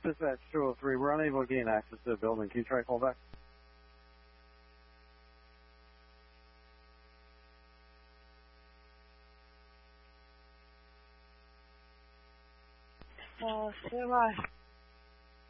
Dispatch 203, we're unable to gain access to the building. Can you try call back? Stand by.